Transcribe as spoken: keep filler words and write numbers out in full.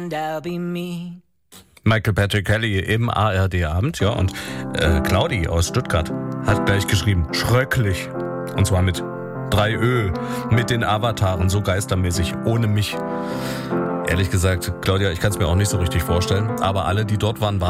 and I'll be me. Michael Patrick Kelly im A R D-Abend, ja, und äh, Claudi aus Stuttgart hat gleich geschrieben, schrecklich. Und zwar mit drei Ö, mit den Avataren, so geistermäßig, ohne mich. Ehrlich gesagt, Claudia, ich kann es mir auch nicht so richtig vorstellen, aber alle, die dort waren, waren